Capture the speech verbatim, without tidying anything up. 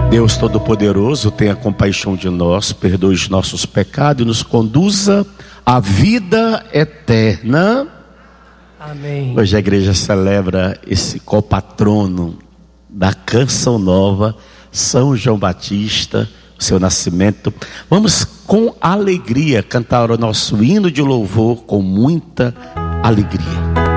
Deus Todo-Poderoso, tenha compaixão de nós, perdoe os nossos pecados e nos conduza à vida eterna. Amém. Hoje a igreja celebra esse copatrono da Canção Nova, São João Batista, o seu nascimento. Vamos com alegria cantar o nosso hino de louvor com muita alegria.